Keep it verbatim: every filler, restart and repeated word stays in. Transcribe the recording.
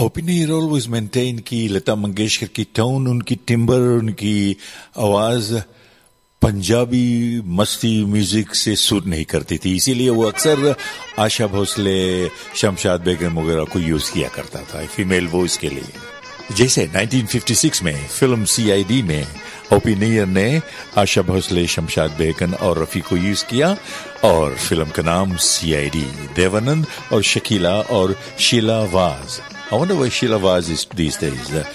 OP Nayyar always maintain की लता मंगेशकर की tone, उनकी टिम्बर, उनकी आवाज पंजाबी मस्ती म्यूजिक से सूट नहीं करती थी, इसीलिए वो अक्सर आशा भोसले, शमशाद बेगम वगैरह को यूज किया करता था फीमेल वॉइस के लिए। जैसे नाइनटीन फिफ्टी सिक्स में फिल्म सीआईडी में ओपी नैयर ने आशा भोसले, शमशाद बेगम और रफी को यूज किया और फिल्म का नाम सीआईडी। देवानंद और शकीला और Sheila was. I wonder where Sheila Vaz is these days.